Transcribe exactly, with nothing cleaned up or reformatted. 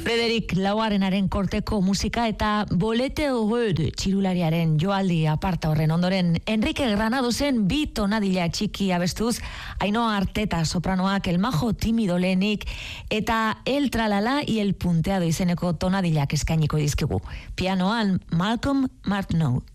Frederic Lauarenaren korteko musika eta Bolete Heureux txirulariaren joaldi aparta horren ondoren Enrique Granadosen bi tonadila txiki abestuz, Ainhoa Arteta sopranoak El Majo Timido lehenik eta El Tralala y El Punteado izeneko tonadilak eskainiko dizkigu. Pianoan Malcolm Martineau.